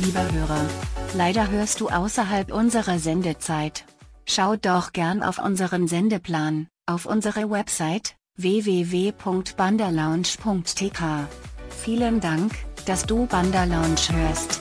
Lieber Hörer, leider hörst du außerhalb unserer Sendezeit. Schau doch gern auf unseren Sendeplan, auf unsere Website, www.bandalounge.tk. Vielen Dank, dass du Banda Lounge hörst.